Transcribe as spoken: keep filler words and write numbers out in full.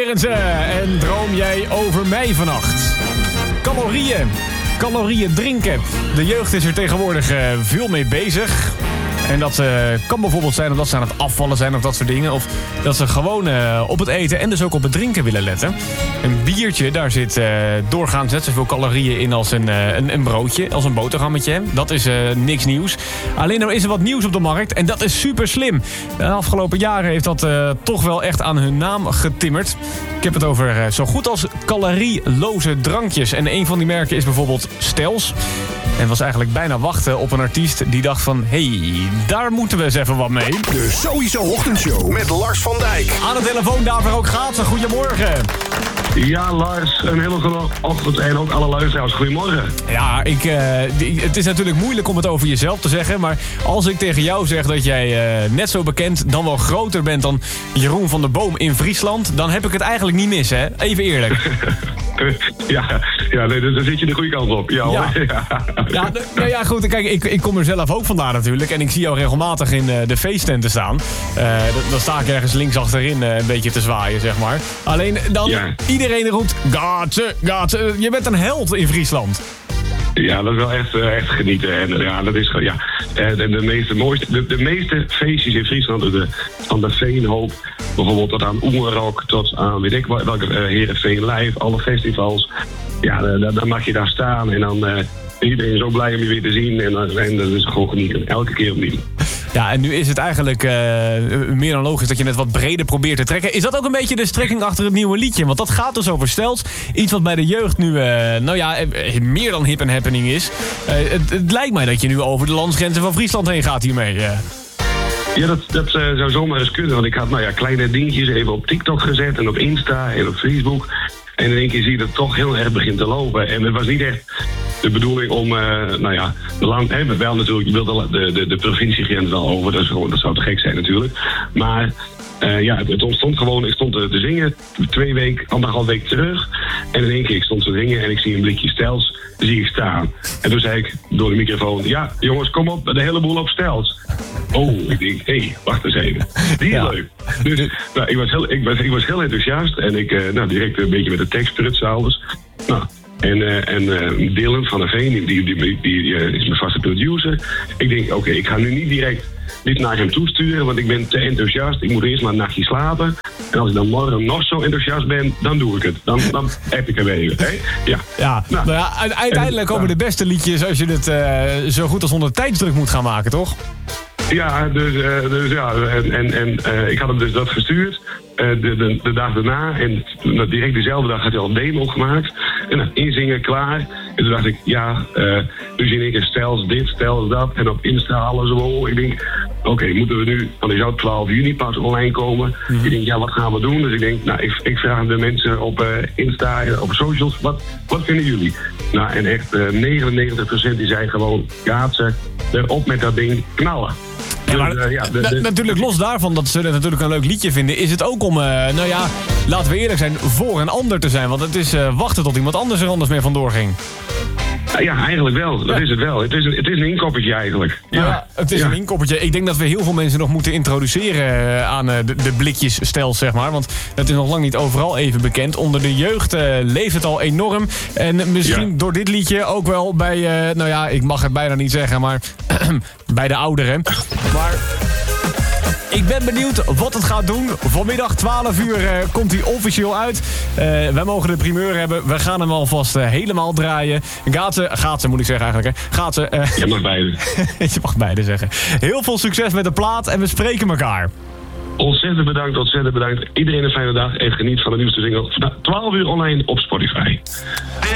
Berendsen. En droom jij over mij vannacht? Calorieën. Calorieën drinken. De jeugd is er tegenwoordig uh, veel mee bezig. En dat uh, kan bijvoorbeeld zijn omdat ze aan het afvallen zijn of dat soort dingen. Of dat ze gewoon uh, op het eten en dus ook op het drinken willen letten. Een biertje, daar zit uh, doorgaans net zoveel calorieën in als een, uh, een, een broodje, als een boterhammetje. Dat is uh, niks nieuws. Alleen er is er wat nieuws op de markt en dat is super slim. De afgelopen jaren heeft dat uh, toch wel echt aan hun naam getimmerd. Ik heb het over uh, zo goed als calorieloze drankjes. En een van die merken is bijvoorbeeld Stels. En was eigenlijk bijna wachten op een artiest die dacht van... hé, hey, daar moeten we eens even wat mee. De Sowieso Ochtendshow met Lars van Dijk. Aan de telefoon daarvoor ook Gaatse. Goedemorgen. Ja, Lars, een hele goede ochtend en ook alle luisteraars. Goedemorgen. Ja, ik, uh, het is natuurlijk moeilijk om het over jezelf te zeggen... maar als ik tegen jou zeg dat jij uh, net zo bekend, dan wel groter bent... dan Jeroen van der Boom in Friesland... dan heb ik het eigenlijk niet mis, hè? Even eerlijk. ja, ja nee, daar zit je de goede kant op. Ja, ja. ja. ja, nou ja, goed, kijk, ik, ik kom er zelf ook vandaan natuurlijk... en ik zie jou regelmatig in uh, de feesttenten staan. Uh, dan sta ik ergens links achterin uh, een beetje te zwaaien, zeg maar. Alleen dan... Ja. Iedereen roept, Gaatse, Gaatse. Je bent een held in Friesland. Ja, dat is wel echt, echt genieten. En ja, dat is ja. En de, de, meeste, mooiste, de, de meeste feestjes in Friesland, de, van de Veenhoop, bijvoorbeeld tot aan Oemerok, tot aan weet ik welke uh, Heerenveen Live, alle festivals. Ja, dan, dan mag je daar staan en dan uh, iedereen is zo blij om je weer te zien. En, en dat is gewoon genieten, elke keer opnieuw. Ja, en nu is het eigenlijk uh, meer dan logisch dat je net wat breder probeert te trekken. Is dat ook een beetje de strekking achter het nieuwe liedje? Want dat gaat dus over Stels. Iets wat bij de jeugd nu, uh, nou ja, meer dan hip en happening is. Uh, het, het lijkt mij dat je nu over de landsgrenzen van Friesland heen gaat hiermee. Uh. Ja, dat, dat uh, zou zomaar eens kunnen. Want ik had nou ja, kleine dingetjes even op TikTok gezet en op Insta en op Facebook. En in één keer zie je dat het toch heel erg begint te lopen. En het was niet echt de bedoeling om, uh, nou ja, de land, hè, wel natuurlijk, je wilt de, de, de provinciegrens wel over. Dat, is gewoon, dat zou te gek zijn natuurlijk. Maar uh, ja, het ontstond gewoon, ik stond te, te zingen, twee weken, anderhalf week terug. En in één keer ik stond te zingen en ik zie een blikje Stels, zie ik staan. En toen zei ik door de microfoon, ja jongens, kom op, de hele boel op Stels. Oh, ik denk, hé, hey, wacht eens even. Die is ja. leuk. Dus nou, ik, was heel, ik, was, ik was heel enthousiast en ik, uh, nou, direct een beetje met de tekst prutsen alles. Nou, en, uh, en uh, Dylan van der Veen, die, die, die, die uh, is mijn vaste producer. Ik denk, oké, okay, ik ga nu niet direct dit naar hem toesturen, want ik ben te enthousiast. Ik moet eerst maar een nachtje slapen. En als ik dan morgen nog zo enthousiast ben, dan doe ik het. Dan, dan heb ik hem even. Hè? Ja, ja, nou, nou ja, uiteindelijk komen de beste liedjes als je het uh, zo goed als onder tijdsdruk moet gaan maken, toch? Ja, dus, uh, dus ja, en, en, en uh, ik had hem dus dat gestuurd. Uh, de, de, de dag daarna, en direct dezelfde dag had hij al een demo gemaakt. En dan inzingen, klaar. En toen dacht ik, ja, uh, nu zie ik een Stels dit, Stels dat. En op Insta alles zo. Ik denk, oké, okay, moeten we nu, want die zou twaalf juni pas online komen. Mm-hmm. Ik denk, ja, wat gaan we doen? Dus ik denk, nou, ik, ik vraag de mensen op uh, Insta, op socials, wat, wat vinden jullie? Nou, en echt uh, negenennegentig procent die zei gewoon, Gaatse, erop met dat ding, knallen. Ja, maar, uh, ja, de, de, natuurlijk los daarvan dat ze het natuurlijk een leuk liedje vinden... is het ook om, uh, nou ja, laten we eerlijk zijn, voor een ander te zijn. Want het is uh, wachten tot iemand anders er anders mee vandoor ging. Ja, eigenlijk wel. Dat ja. is het wel. Het is een, het is een inkoppertje eigenlijk. Ja, ja het is ja. een inkoppertje. Ik denk dat we heel veel mensen nog moeten introduceren aan uh, de, de blikjes Stels, zeg maar. Want het is nog lang niet overal even bekend. Onder de jeugd uh, leeft het al enorm. En misschien ja. door dit liedje ook wel bij, uh, nou ja, ik mag het bijna niet zeggen, maar bij de ouderen. Maar ik ben benieuwd wat het gaat doen. Vanmiddag twaalf uur uh, komt hij officieel uit. Uh, wij mogen de primeur hebben. We gaan hem alvast uh, helemaal draaien. Gaatse, Gaatse moet ik zeggen eigenlijk. Hè. Gaatse. Uh, Je mag beide. Je mag beide zeggen. Heel veel succes met de plaat en we spreken elkaar. Ontzettend bedankt, ontzettend bedankt. Iedereen een fijne dag en geniet van de nieuwste single. twaalf uur online op Spotify.